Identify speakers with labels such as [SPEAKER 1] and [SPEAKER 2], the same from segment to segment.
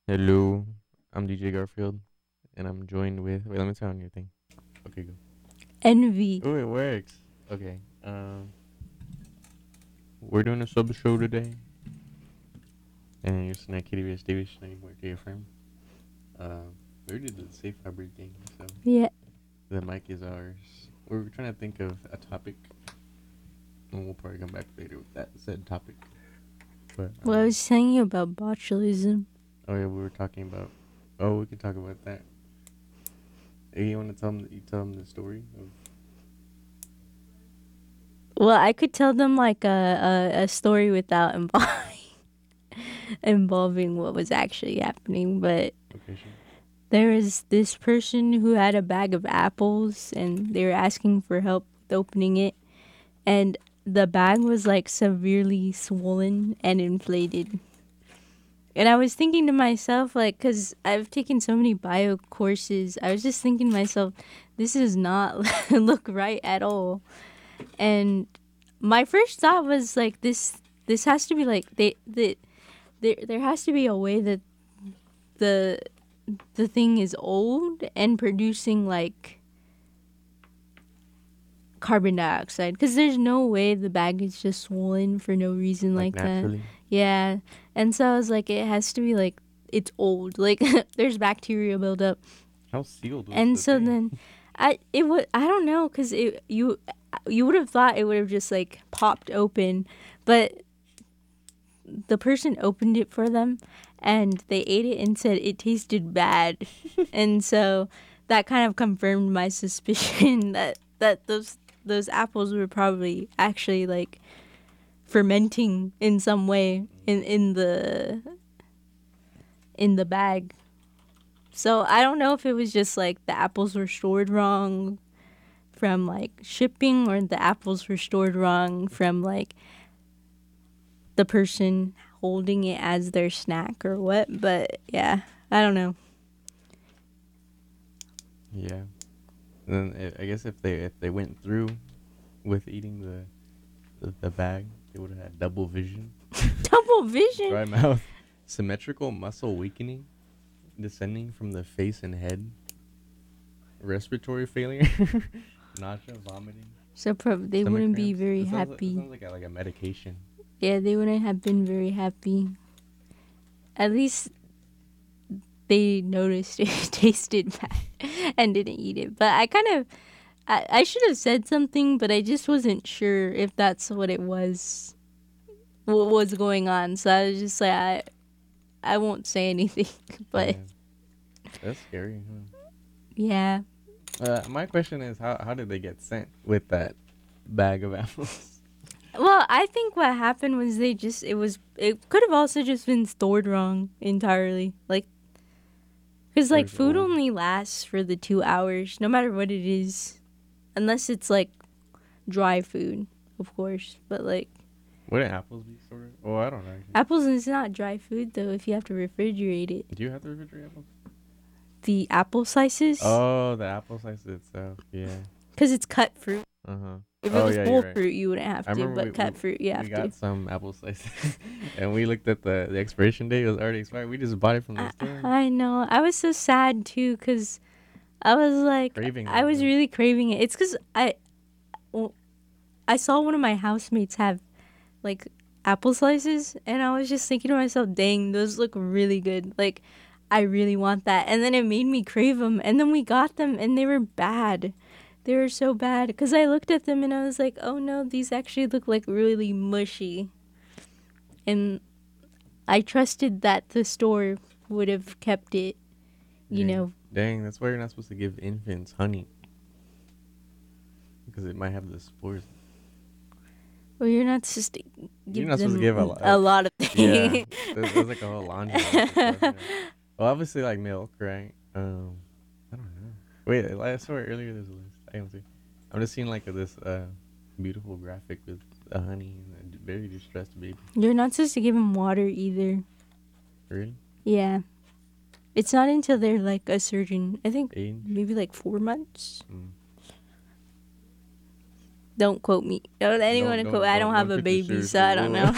[SPEAKER 1] Hello, I'm DJ Garfield, and I'm joined with. Wait, let me turn on your thing. Okay, go.
[SPEAKER 2] Envy.
[SPEAKER 1] Oh, it works. Okay. We're doing a sub show today, and you're Snack Kitty Rich Davis, Snack Boy to your friend. We already did the safe harbor thing, so
[SPEAKER 2] Yeah.
[SPEAKER 1] the mic is ours. We're trying to think of a topic, and we'll probably come back later with that said topic. But
[SPEAKER 2] Well, I was telling you about botulism.
[SPEAKER 1] oh yeah, we were talking about. Oh, we can talk about that. Hey, you want to tell them? You tell them the story of.
[SPEAKER 2] Well, I could tell them like a story without involving what was actually happening, but
[SPEAKER 1] Okay, sure.
[SPEAKER 2] there was this person who had a bag of apples and they were asking for help with opening it, and the bag was like severely swollen and inflated. And I was thinking to myself, like, because I've taken so many bio courses, I was just thinking to myself, this does not look right at all. And my first thought was like, this has to be like there has to be a way that the the thing is old and producing like carbon dioxide, because there's no way the bag is just swollen for no reason
[SPEAKER 1] Like
[SPEAKER 2] like that.
[SPEAKER 1] naturally.
[SPEAKER 2] Yeah. And so I was like, it has to be like it's old, like there's bacteria buildup.
[SPEAKER 1] How sealed was
[SPEAKER 2] And
[SPEAKER 1] the
[SPEAKER 2] so
[SPEAKER 1] thing?
[SPEAKER 2] then I don't know, because it you would have thought it would have just like popped open, but the person opened it for them and they ate it and said it tasted bad. And so that kind of confirmed my suspicion that those apples were probably actually like fermenting in some way in the bag. So I don't know if it was just like the apples were stored wrong from like shipping, or the apples were stored wrong from like the person holding it as their snack or what. But yeah, I don't know.
[SPEAKER 1] Yeah. And then I guess if they went through with eating the bag, they would have had double vision,
[SPEAKER 2] Double vision.
[SPEAKER 1] dry mouth, symmetrical muscle weakening, descending from the face and head, respiratory failure, nausea, vomiting,
[SPEAKER 2] So they
[SPEAKER 1] stomach
[SPEAKER 2] wouldn't be
[SPEAKER 1] cramps.
[SPEAKER 2] very
[SPEAKER 1] It sounds
[SPEAKER 2] happy.
[SPEAKER 1] like a medication.
[SPEAKER 2] Yeah, they wouldn't have been very happy. At least they noticed it tasted bad and didn't eat it. But I should have said something, but I just wasn't sure if that's what it was, what was going on. So I was just like, I won't say anything. But
[SPEAKER 1] Yeah, that's scary. Huh?
[SPEAKER 2] yeah.
[SPEAKER 1] My question is, how did they get sent with that bag of apples?
[SPEAKER 2] Well, I think what happened was it could have also just been stored wrong entirely. Like, because
[SPEAKER 1] Or
[SPEAKER 2] like
[SPEAKER 1] is it
[SPEAKER 2] food
[SPEAKER 1] old?
[SPEAKER 2] only lasts for the 2 hours, no matter what it is, unless it's like dry food, of course. But like
[SPEAKER 1] Wouldn't apples be stored? Oh, I don't know. Actually.
[SPEAKER 2] apples is not dry food though. If you have to refrigerate it,
[SPEAKER 1] Do you have to refrigerate apples?
[SPEAKER 2] the apple slices,
[SPEAKER 1] Oh, the apple slice itself. Yeah.
[SPEAKER 2] because it's cut fruit.
[SPEAKER 1] Uh huh.
[SPEAKER 2] If it
[SPEAKER 1] Oh
[SPEAKER 2] was
[SPEAKER 1] yeah,
[SPEAKER 2] whole
[SPEAKER 1] you're right.
[SPEAKER 2] fruit, you wouldn't have
[SPEAKER 1] I
[SPEAKER 2] to,
[SPEAKER 1] remember
[SPEAKER 2] but cut fruit, you
[SPEAKER 1] we
[SPEAKER 2] have to.
[SPEAKER 1] got some apple slices, and we looked at the expiration date. It was already expired. We just bought it from the
[SPEAKER 2] I,
[SPEAKER 1] store.
[SPEAKER 2] I know. I was so sad too, because I was like,
[SPEAKER 1] Craving
[SPEAKER 2] I
[SPEAKER 1] it,
[SPEAKER 2] was
[SPEAKER 1] but
[SPEAKER 2] really craving it. It's because well, I saw one of my housemates have like apple slices, and I was just thinking to myself, dang, those look really good. Like, I really want that. And then it made me crave them. And then we got them, and they were bad. They were so bad because I looked at them and I was like, oh no, these actually look like really mushy. And I trusted that the store would have kept it, you
[SPEAKER 1] yeah,
[SPEAKER 2] know.
[SPEAKER 1] dang, that's why you're not supposed to give infants honey because it might have the spores.
[SPEAKER 2] Well, you're not supposed to
[SPEAKER 1] You're
[SPEAKER 2] give
[SPEAKER 1] not supposed to give a
[SPEAKER 2] them
[SPEAKER 1] lot.
[SPEAKER 2] a lot of
[SPEAKER 1] Yeah,
[SPEAKER 2] things.
[SPEAKER 1] there's like a whole laundry list of stuff. Yeah. Well, obviously like milk, right? I don't know. Wait, I saw it earlier. There's a list. I don't see. I'm just seeing like this beautiful graphic with a honey and a very distressed baby.
[SPEAKER 2] You're not supposed to give them water either.
[SPEAKER 1] Really?
[SPEAKER 2] Yeah. It's not until they're like a certain, I think
[SPEAKER 1] Age?
[SPEAKER 2] maybe like 4 months.
[SPEAKER 1] Mm.
[SPEAKER 2] Don't quote me. Don't anyone
[SPEAKER 1] Don't
[SPEAKER 2] quote. I don't have
[SPEAKER 1] don't
[SPEAKER 2] a
[SPEAKER 1] take this
[SPEAKER 2] baby, so
[SPEAKER 1] seriously.
[SPEAKER 2] I don't
[SPEAKER 1] Whoa.
[SPEAKER 2] know.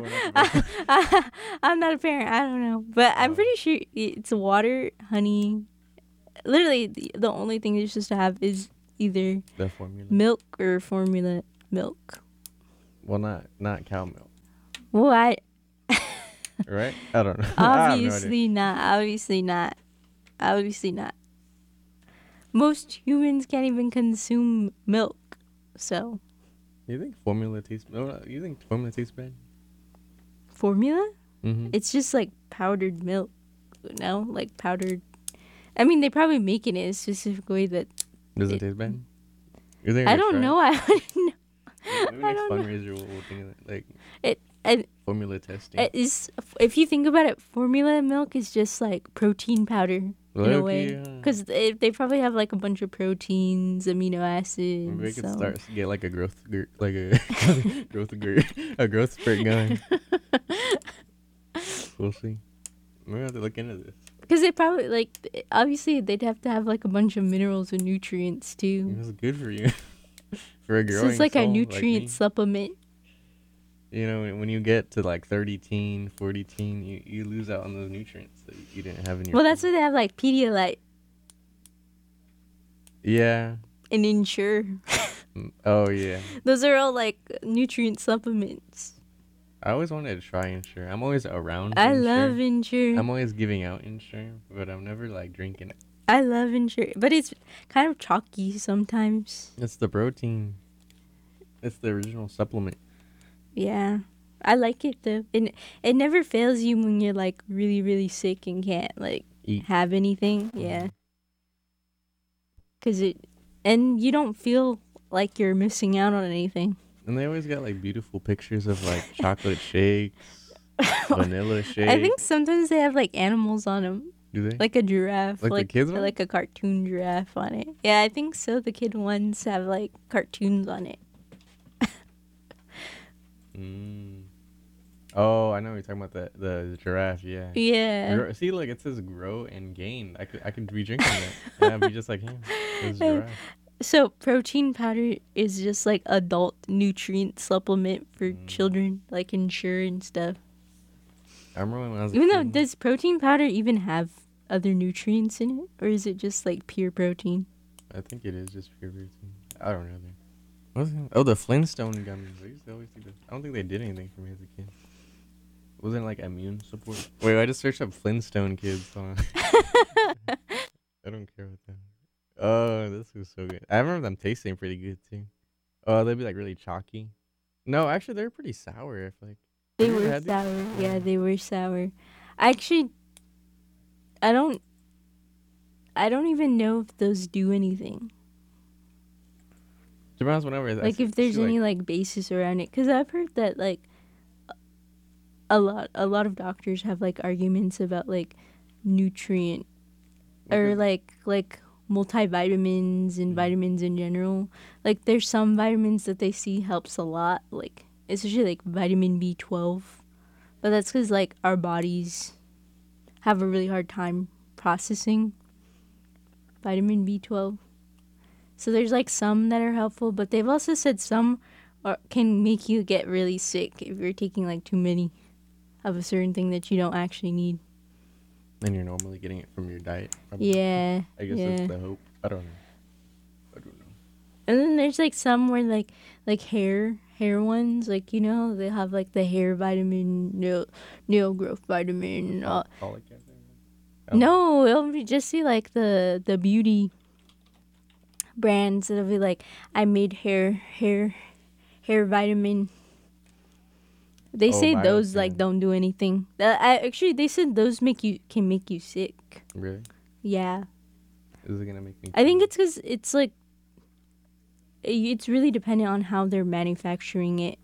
[SPEAKER 2] I'm not a parent. I don't know, but I'm
[SPEAKER 1] Uh,
[SPEAKER 2] pretty sure it's water, honey. Literally, the only thing you're supposed to have is either
[SPEAKER 1] the formula.
[SPEAKER 2] milk or formula milk.
[SPEAKER 1] Well, not cow milk,
[SPEAKER 2] Well,
[SPEAKER 1] right? I don't know. I have no idea.
[SPEAKER 2] obviously not. Obviously not. Obviously not. Most humans can't even consume milk, so
[SPEAKER 1] You think formula tastes? No, you think formula tastes bad?
[SPEAKER 2] formula.
[SPEAKER 1] Mm-hmm.
[SPEAKER 2] It's just like powdered milk, no, like powdered. I mean, they probably make it in a specific way that
[SPEAKER 1] Does it
[SPEAKER 2] it,
[SPEAKER 1] taste bad? You think
[SPEAKER 2] I
[SPEAKER 1] I could
[SPEAKER 2] don't
[SPEAKER 1] try
[SPEAKER 2] know. I wouldn't know.
[SPEAKER 1] it? Maybe
[SPEAKER 2] I
[SPEAKER 1] next
[SPEAKER 2] don't know.
[SPEAKER 1] fundraiser we'll think of it, like
[SPEAKER 2] It and
[SPEAKER 1] formula testing.
[SPEAKER 2] it is, if you think about it, formula milk is just like protein powder in a way,
[SPEAKER 1] Low-key,
[SPEAKER 2] because they probably have like a bunch of proteins, amino
[SPEAKER 1] maybe I
[SPEAKER 2] acids.
[SPEAKER 1] could
[SPEAKER 2] So
[SPEAKER 1] start get like a like a a growth spurt going. We'll see. Maybe I have to look into this.
[SPEAKER 2] because they probably like, obviously they'd have to have like a bunch of minerals and nutrients too.
[SPEAKER 1] It's good for you, for a
[SPEAKER 2] So
[SPEAKER 1] growing
[SPEAKER 2] it's like a
[SPEAKER 1] soul
[SPEAKER 2] nutrient
[SPEAKER 1] like me.
[SPEAKER 2] supplement.
[SPEAKER 1] You know, when you get to like 30 teen, 40 teen, you lose out on those nutrients that you didn't have in your
[SPEAKER 2] Well, that's
[SPEAKER 1] food.
[SPEAKER 2] why they have like Pedialyte
[SPEAKER 1] Yeah.
[SPEAKER 2] and Ensure.
[SPEAKER 1] Oh, yeah.
[SPEAKER 2] Those are all like nutrient supplements.
[SPEAKER 1] I always wanted to try Ensure. I'm always around
[SPEAKER 2] I
[SPEAKER 1] Ensure.
[SPEAKER 2] love Ensure.
[SPEAKER 1] I'm always giving out Ensure, but I'm never like drinking it.
[SPEAKER 2] I love Ensure, but it's kind of chalky sometimes.
[SPEAKER 1] It's the protein. It's the original supplement.
[SPEAKER 2] Yeah, I like it though. It never fails you when you're like really really sick and can't like
[SPEAKER 1] Eat.
[SPEAKER 2] have anything. Yeah, cause and you don't feel like you're missing out on anything.
[SPEAKER 1] And they always got like beautiful pictures of like chocolate shakes, vanilla shakes.
[SPEAKER 2] I think sometimes they have like animals on them,
[SPEAKER 1] Do they?
[SPEAKER 2] like a giraffe,
[SPEAKER 1] Like the kids
[SPEAKER 2] or
[SPEAKER 1] one?
[SPEAKER 2] like a cartoon giraffe on it. Yeah, I think so. The kid ones have like cartoons on it.
[SPEAKER 1] Mm. Oh, I know what you're talking about the giraffe. Yeah.
[SPEAKER 2] Yeah.
[SPEAKER 1] See, look, it says grow and gain. I could be drinking that. And I'd be just like him. This giraffe.
[SPEAKER 2] So protein powder is just like adult nutrient supplement for children, like Ensure and stuff.
[SPEAKER 1] I remember when I was a
[SPEAKER 2] Even though,
[SPEAKER 1] kid.
[SPEAKER 2] does protein powder even have other nutrients in it, or is it just like pure protein?
[SPEAKER 1] I think it is just pure protein. I don't know. What was it? Oh, the Flintstone gummies. I used to always think that. I don't think they did anything for me as a kid. Wasn't it like immune support? Wait, I just searched up Flintstone kids. Hold on. I don't care about that. Oh, this is so good. I remember them tasting pretty good too. Oh, they'd be like really chalky. No, actually, they're pretty sour. I feel like.
[SPEAKER 2] They
[SPEAKER 1] Have you ever
[SPEAKER 2] were
[SPEAKER 1] had these?
[SPEAKER 2] sour. Yeah, they were sour. Actually, I don't. I don't even know if those do anything.
[SPEAKER 1] To be honest, whenever I
[SPEAKER 2] Like
[SPEAKER 1] see-
[SPEAKER 2] if there's
[SPEAKER 1] see,
[SPEAKER 2] any like basis around it, because I've heard that like a lot of doctors have like arguments about like nutrient or
[SPEAKER 1] because-
[SPEAKER 2] like multivitamins and vitamins in general. Like there's some vitamins that they see helps a lot, like especially like vitamin B12, but that's because like our bodies have a really hard time processing vitamin B12. So there's like some that are helpful, but they've also said some can make you get really sick if you're taking like too many of a certain thing that you don't actually need.
[SPEAKER 1] And you're normally getting it from your diet. Probably.
[SPEAKER 2] Yeah.
[SPEAKER 1] I guess
[SPEAKER 2] yeah.
[SPEAKER 1] that's the hope. I don't know.
[SPEAKER 2] And then there's like some where like hair ones, like, you know, they have like the hair vitamin, nail growth vitamin.
[SPEAKER 1] Colic acid? I don't know.
[SPEAKER 2] No, it'll be just see like the beauty brands that'll be like, I made hair vitamin. They say those like
[SPEAKER 1] Biotin.
[SPEAKER 2] don't do anything. Actually, they said those can make you sick.
[SPEAKER 1] Really?
[SPEAKER 2] Yeah,
[SPEAKER 1] Is it gonna make me?
[SPEAKER 2] I think it's because it's like it's really dependent on how they're manufacturing it.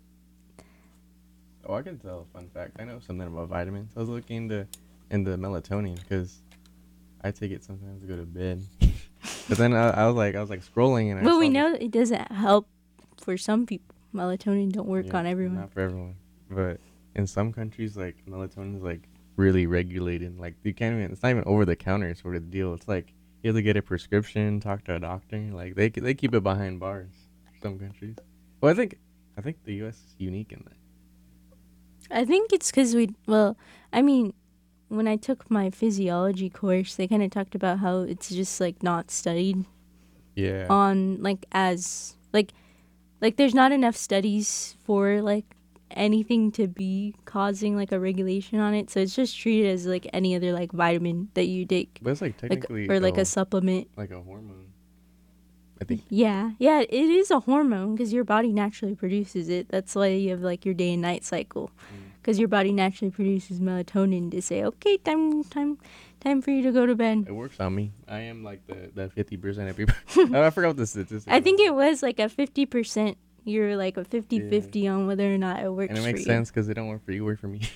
[SPEAKER 1] Oh, I can tell. Fun fact. I know something about vitamins. I was looking into melatonin because I take it sometimes to go to bed. But then I was like scrolling and I
[SPEAKER 2] But
[SPEAKER 1] saw
[SPEAKER 2] we
[SPEAKER 1] this-
[SPEAKER 2] know it doesn't help for some people. Melatonin don't work
[SPEAKER 1] Yeah,
[SPEAKER 2] on everyone.
[SPEAKER 1] Not for everyone. But in some countries, like melatonin is like really regulated. Like you can't even. It's not even over the counter sort of deal. It's like you have to get a prescription, talk to a doctor. Like they keep it behind bars. Some countries. Well, I think the U.S. is unique in that.
[SPEAKER 2] I think it's because well, I mean, when I took my physiology course, they kind of talked about how it's just like not studied
[SPEAKER 1] Yeah.
[SPEAKER 2] on like as like there's not enough studies for like anything to be causing like a regulation on it, so it's just treated as like any other like vitamin that you take,
[SPEAKER 1] But it's like
[SPEAKER 2] like,
[SPEAKER 1] technically
[SPEAKER 2] or like a supplement.
[SPEAKER 1] like a hormone. I think.
[SPEAKER 2] Yeah, it is a hormone because your body naturally produces it. That's why you have like your day and night cycle,
[SPEAKER 1] Mm.
[SPEAKER 2] because your body naturally produces melatonin to say, okay, time for you to go to bed.
[SPEAKER 1] It works on me. I am like the 50% of people. I forgot what the statistic.
[SPEAKER 2] I think it was like a 50%. You're like a 50-50 on whether or not it works
[SPEAKER 1] and it
[SPEAKER 2] for
[SPEAKER 1] makes
[SPEAKER 2] you.
[SPEAKER 1] sense because it don't work for you, work for me.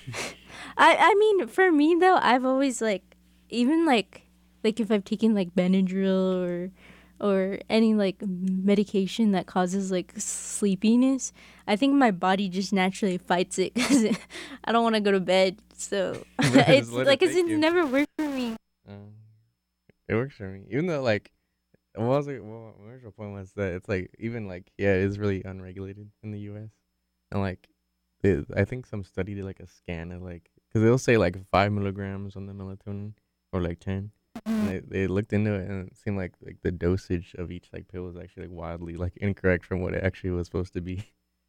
[SPEAKER 2] I mean, for me though, I've always like, even like if I've taken like Benadryl or any like medication that causes like sleepiness, I think my body just naturally fights it because I don't want to go to bed. So it's
[SPEAKER 1] let it
[SPEAKER 2] like
[SPEAKER 1] take
[SPEAKER 2] it's
[SPEAKER 1] you.
[SPEAKER 2] never worked for me.
[SPEAKER 1] Um, it works for me, even though like what was it? Well, my original point was that it's like even like yeah, it's really unregulated in the U.S. and like I think some study did like a scan of like because they'll say like 5 milligrams on the melatonin or like 10. And they looked into it and it seemed like the dosage of each like pill was actually like wildly like incorrect from what it actually was supposed to be.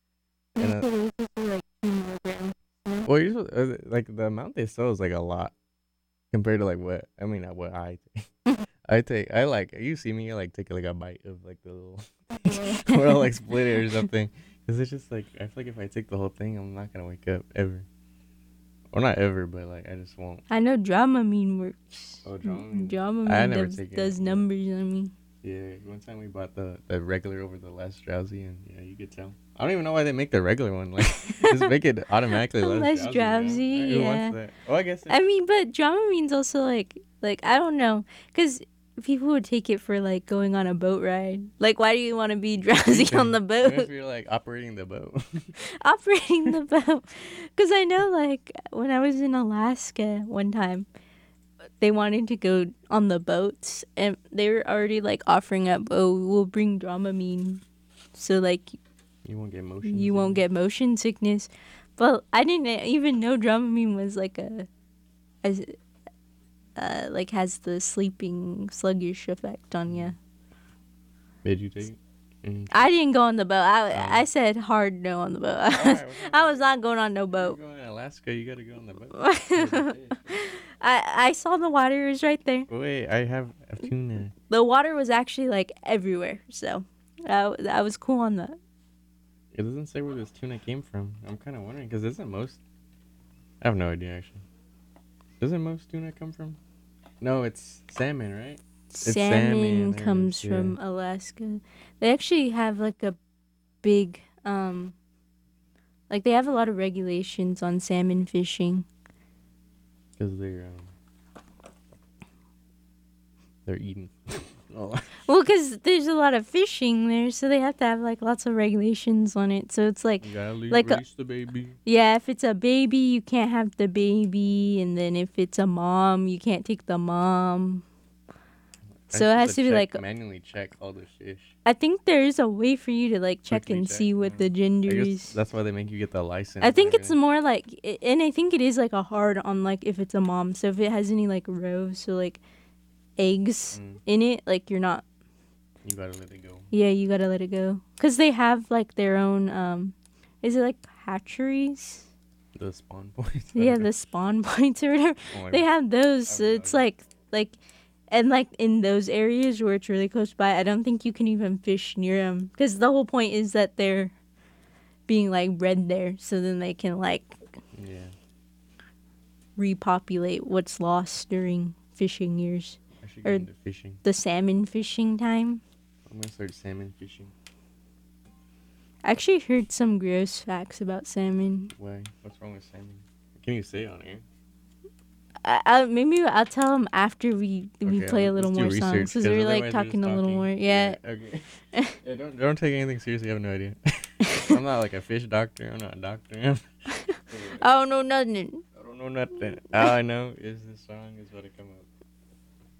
[SPEAKER 1] And
[SPEAKER 2] Like 2 milligrams.
[SPEAKER 1] well, like the amount they sell is like a lot compared to like what I mean what I take. I like you see me I like take like a bite of like the little or I'll like split it or something because it's just like I feel like if I take the whole thing I'm not gonna wake up ever. Or not ever, but like I just won't.
[SPEAKER 2] I know Dramamine works.
[SPEAKER 1] Oh, Dramamine. I
[SPEAKER 2] Dramamine
[SPEAKER 1] never
[SPEAKER 2] does,
[SPEAKER 1] taken
[SPEAKER 2] does
[SPEAKER 1] it.
[SPEAKER 2] numbers on me.
[SPEAKER 1] Yeah, one time we bought the regular over the less drowsy, and yeah, you could tell. I don't even know why they make the regular one. Like, just make it automatically less,
[SPEAKER 2] Less
[SPEAKER 1] drowsy.
[SPEAKER 2] drowsy,
[SPEAKER 1] You know? Who
[SPEAKER 2] yeah.
[SPEAKER 1] wants that? Oh, I guess.
[SPEAKER 2] I mean, but Dramamine's also like I don't know, because people would take it for like going on a boat ride. Like, why do you want to be drowsy on the
[SPEAKER 1] What if
[SPEAKER 2] boat?
[SPEAKER 1] you're like operating the boat?
[SPEAKER 2] Operating the boat. Because I know, like, when I was in Alaska one time, they wanted to go on the boats, and they were already like offering up, oh, we'll bring Dramamine, so like
[SPEAKER 1] You won't get motion.
[SPEAKER 2] you won't get motion sickness. But I didn't even know Dramamine was like like has the sleeping sluggish effect on you.
[SPEAKER 1] Did you take it?
[SPEAKER 2] I didn't go on the boat. I said hard no on the boat. I was not going on no boat.
[SPEAKER 1] You're going to Alaska, you gotta go on the boat.
[SPEAKER 2] I saw the water was right there.
[SPEAKER 1] Wait, I have a tuna.
[SPEAKER 2] The water was actually like everywhere, so I was cool on that.
[SPEAKER 1] It doesn't say where this tuna came from. I'm kind of wondering because isn't most? I have no idea actually. Doesn't most tuna come from? No, it's salmon, right?
[SPEAKER 2] Salmon
[SPEAKER 1] salmon,
[SPEAKER 2] comes
[SPEAKER 1] yeah.
[SPEAKER 2] from Alaska. They actually have like a big like they have a lot of regulations on salmon fishing.
[SPEAKER 1] Because they're eating. Oh.
[SPEAKER 2] Well, because there's a lot of fishing there, so they have to have like lots of regulations on it. So it's like
[SPEAKER 1] You gotta
[SPEAKER 2] like
[SPEAKER 1] release the baby.
[SPEAKER 2] yeah, if it's a baby, you can't have the baby, and then if it's a mom, you can't take the mom. So it has to be like
[SPEAKER 1] manually check all the fish.
[SPEAKER 2] I think there is a way for you to like check
[SPEAKER 1] Quickly
[SPEAKER 2] and
[SPEAKER 1] check,
[SPEAKER 2] see what the gender
[SPEAKER 1] I guess
[SPEAKER 2] is.
[SPEAKER 1] that's why they make you get the license.
[SPEAKER 2] I think
[SPEAKER 1] and
[SPEAKER 2] it's more like, and I think it is like a hard on like if it's a mom. So if it has any like rows, so like eggs in it, like you're not.
[SPEAKER 1] You gotta let it go.
[SPEAKER 2] Yeah, you gotta let it go. Cause they have like their own. Is it like hatcheries?
[SPEAKER 1] The spawn points.
[SPEAKER 2] Yeah, the spawn points or whatever.
[SPEAKER 1] Oh
[SPEAKER 2] They
[SPEAKER 1] God.
[SPEAKER 2] have those. So it's like. And like in those areas where it's really close by, I don't think you can even fish near them because the whole point is that they're being like bred there, so then they can like repopulate what's lost during fishing years
[SPEAKER 1] I should get into fishing.
[SPEAKER 2] the salmon fishing time.
[SPEAKER 1] I'm gonna start salmon fishing.
[SPEAKER 2] I actually heard some gross facts about salmon.
[SPEAKER 1] Why? What's wrong with salmon? Can you say it on air?
[SPEAKER 2] Maybe I'll tell them after we play a little more songs because we're like talking a little more. Yeah.
[SPEAKER 1] Okay. Yeah, don't take anything seriously. I have no idea. I'm not like a fish doctor. I'm not a doctor.
[SPEAKER 2] I don't know nothing.
[SPEAKER 1] I don't know nothing. All I know is this song is about to come up.